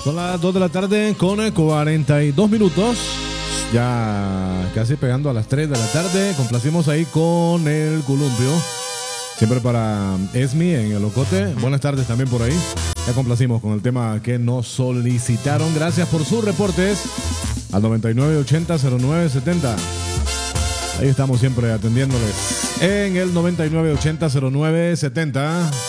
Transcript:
Son las 2 de la tarde con 42 minutos. Ya casi pegando a las 3 de la tarde. Complacimos ahí con el columpio. Siempre para Esmi en el Ocote. Buenas tardes también por ahí. Ya complacimos con el tema que nos solicitaron. Gracias por sus reportes al 9980-0970. Ahí estamos siempre atendiéndoles en el 9980-0970.